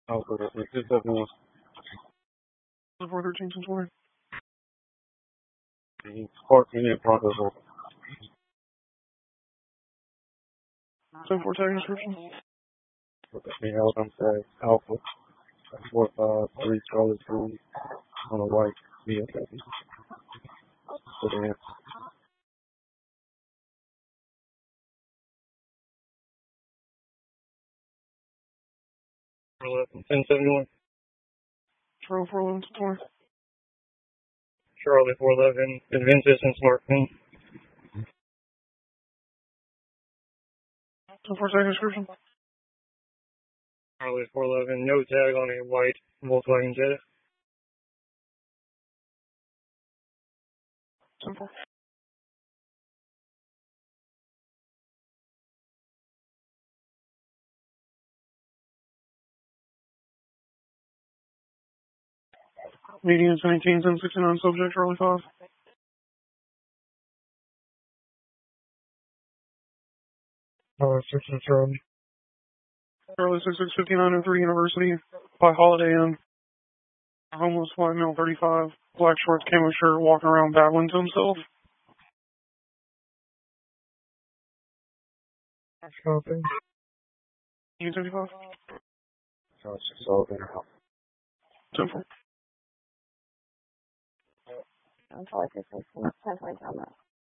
Alpha, it's just everyone. 413 20. Spark unit processor. 10-4 tag description. Okay, Alabama tag Alpha. 453 Charlie 3 on a white vehicle. Sedan. 1071. Charlie 411 20. Charlie 411, Adventist and smartphone. 10-4 tag description. Charlie 411, no tag on a white Volkswagen Jetta. 10-4. Median 19, 1069, subject Charlie 5. Charlie. Charlie 665903 University by Holiday Inn. Homeless white male 35, black shorts, camo shirt, walking around babbling to himself. Shopping. U-35. Charlie 6 Temple. I'm probably 10 points on that.